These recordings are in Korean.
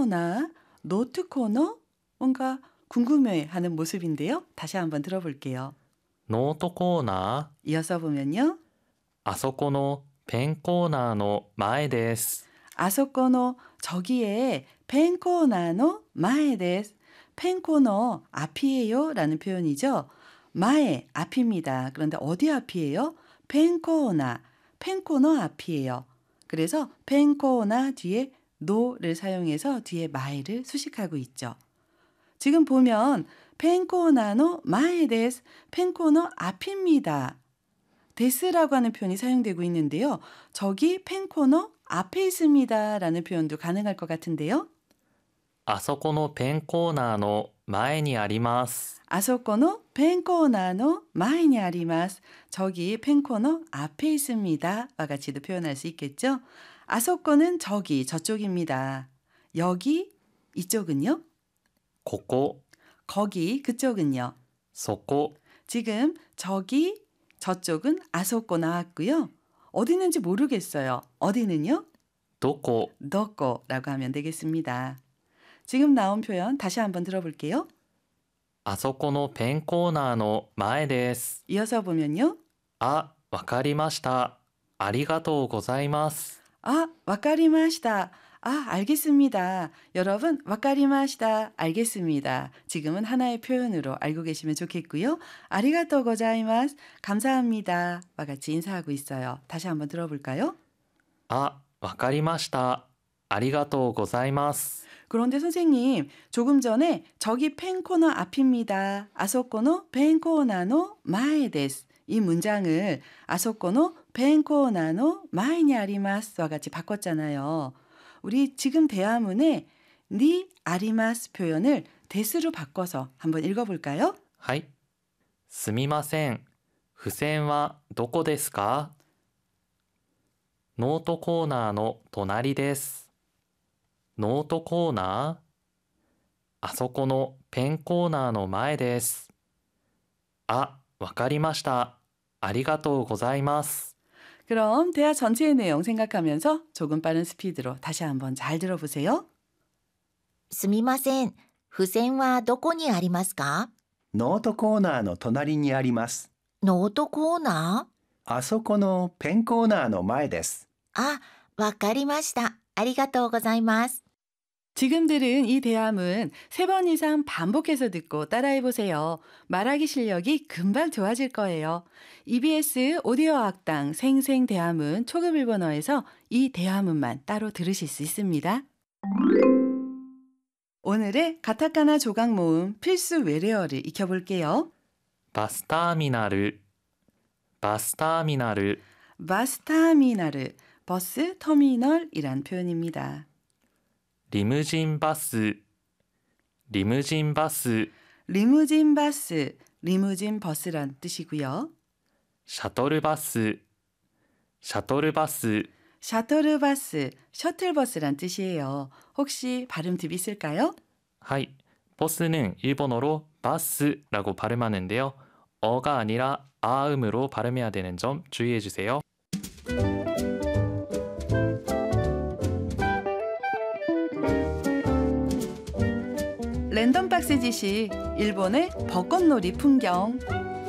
노트코나, 노트코너 뭔가 궁금해하는 모습인데요. 다시 한번 들어볼게요. ノートコーナ 이어서 보면요. ー、あそこのペンコーナーの前です。 아소코노 저기에 펜코나노 마에 데스. 펜코너 앞이에요 라는 표현이죠. 마에 앞입니다. 그런데 어디 앞이에요? 펜코나, 펜코너 앞이에요. 그래서 펜코나 뒤에 노를 사용해서 뒤에 마에를 수식하고 있죠. 지금 보면 펜코나노 마에 데스, 펜코너 앞입니다. 데스라고 하는 표현이 사용되고 있는데요. 저기 펜코너 앞에 있습니다 라는 표현도 가능할 것 같은데요. あそこのペンコーナーの前にあります。 아소코노 펜코나노 마에니 아리마스. 저기 펜코너 앞에 있습니다. 와 같이도 표현할 수 있겠죠. 아소코는 저기 저쪽입니다. 여기 이쪽은요? ここ、 거기 그쪽은요? そこ、 지금 저기 저쪽은 아소코 나왔고요. 어디 있는지 모르겠어요. 어디는요? どこ、 너코라고 하면 되겠습니다. 지금 나온 표현 다시 한번 들어볼게요. あそこのペンコーナーの前です。 이어서 보면요. あ、わかりました。ありがとうございます。 아, 와카리마시다. 아, 알겠습니다. 여러분, 와카리마시다. 알겠습니다. 지금은 하나의 표현으로 알고 계시면 좋겠고요. 아리가또 고자이마스. 감사합니다. 와 같이 인사하고 있어요. 다시 한번 들어볼까요? あ、わかりました。ありがとうございます。 그런데 선생님, 조금 전에 저기 펜코너 앞입니다. 아소코노 펜코나노 마에 데스. 이 문장을 아소코노 펜코나노 마에니 아리마스와 같이 바꿨잖아요. 우리 지금 대화문에 니 아리마스 표현을 데스로 바꿔서 한번 읽어볼까요? はい。すみません。付箋はどこですか？ノートコーナーの隣です。ノートコーナー？あそこのペンコーナーの前です。あ、わかりました。ありがとうございます。 그럼 대화 전체의 내용 생각하면서 조금 빠른 스피드로 다시 한번 잘 들어보세요. すみません。付箋はどこにありますか？ ノートコーナーの隣にあります。 ノートコーナー？ あそこのペンコーナーの前です。 あ、わかりました。ありがとうございます。 지금 들은 이 대화문 3번 이상 반복해서 듣고 따라해보세요. 말하기 실력이 금방 좋아질 거예요. EBS 오디오 학당 생생대화문 초급 일본어에서 이 대화문만 따로 들으실 수 있습니다. 오늘의 가타카나 조각 모음 필수 외래어를 익혀볼게요. バスターミナル、バスターミナル、 바스타미나르, 버스 터미널이란 표현입니다. リムジンバス、リムジンバス、 리무진 바스, 리무진 버스란 뜻이고요. シャトルバス、シャトルバス、 샤토르바스, 셔틀버스란 뜻이에요. 혹시 발음 팁 있을까요? はい。버스는 일본어로 바스라고 발음하는데요. 어가 아니라 아음으로 발음해야 되는 점 주의해 주세요. 랜덤 박스 지시, 일본의 벚꽃놀이 풍경.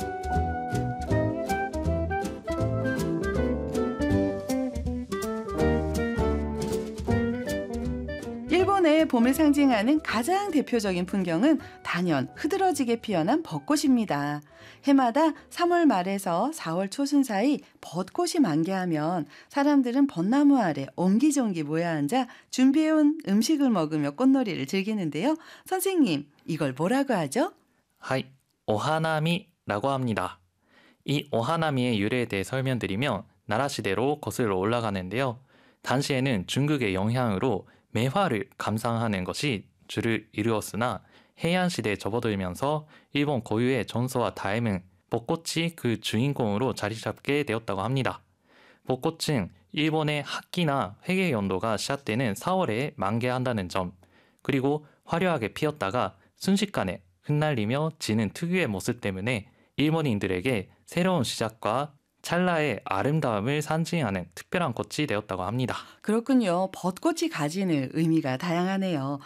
일본의 봄을 상징하는 가장 대표적인 풍경은 단연 흐드러지게 피어난 벚꽃입니다. 해마다 3월 말에서 4월 초순 사이 벚꽃이 만개하면 사람들은 벚나무 아래 옹기종기 모여 앉아 준비해온 음식을 먹으며 꽃놀이를 즐기는데요. 선생님, 이걸 뭐라고 하죠? はい。お花見라고 합니다. 이 오하나미의 유래에 대해 설명드리면 나라시대로 거슬러 올라가는데요. 당시에는 중국의 영향으로 매화를 감상하는 것이 주를 이루었으나 해양시대에 접어들면서 일본 고유의 전서와 닮은 벚꽃이 그 주인공으로 자리 잡게 되었다고 합니다. 벚꽃은 일본의 학기나 회계 연도가 시작되는 4월에 만개한다는 점, 그리고 화려하게 피었다가 순식간에 흩날리며 지는 특유의 모습 때문에 일본인들에게 새로운 시작과 찰나의 아름다움을 상징하는 특별한 꽃이 되었다고 합니다. 그렇군요. 벚꽃이 가지는 의미가 다양하네요.